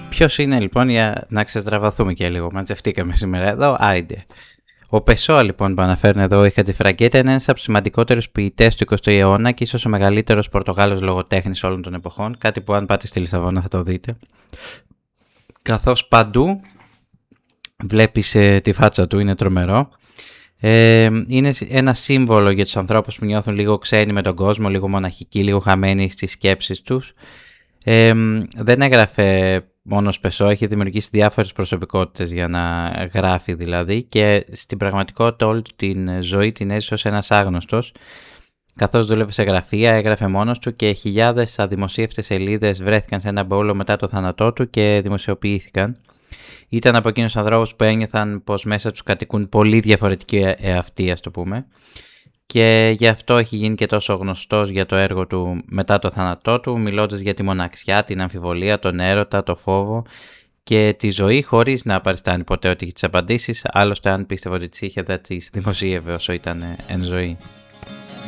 Ποιος είναι λοιπόν, για να ξεστραβαθούμε και λίγο, μαζευτήκαμε σήμερα εδώ, άιντε. Ο Πεσόα λοιπόν που αναφέρουν εδώ, η Χατζηφραγκέτα, είναι ένας από τους σημαντικότερους ποιητές του 20ου αιώνα και ίσως ο μεγαλύτερος Πορτογάλος λογοτέχνης όλων των εποχών, κάτι που αν πάτε στη Λισαβόνα θα το δείτε. Καθώς παντού βλέπεις τη φάτσα του, είναι τρομερό. Είναι ένα σύμβολο για τους ανθρώπους που νιώθουν λίγο ξένοι με τον κόσμο, λίγο μοναχικοί, λίγο χαμένοι στις σκέψεις τους. Δεν έγραφε μόνος Πεσόα, έχει δημιουργήσει διάφορες προσωπικότητες για να γράφει δηλαδή, και στην πραγματικότητα όλη την ζωή την έζησε ως ένας άγνωστος. Καθώς δούλευε σε γραφεία, έγραφε μόνος του και χιλιάδες αδημοσίευτες σελίδες βρέθηκαν σε ένα μπαούλο μετά το θάνατό του και δημοσιοποιήθηκαν. Ήταν από εκείνους τους ανθρώπους που ένιωθαν πως μέσα τους κατοικούν πολύ διαφορετικοί εαυτοί, ας το πούμε. Και γι' αυτό έχει γίνει και τόσο γνωστός για το έργο του μετά το θάνατό του, μιλώντας για τη μοναξιά, την αμφιβολία, τον έρωτα, το φόβο και τη ζωή, χωρίς να παριστάνει ποτέ ότι έχει τις απαντήσεις. Άλλωστε, αν πίστευε ότι τις είχε, δεν τις δημοσίευε όσο ήταν εν ζωή.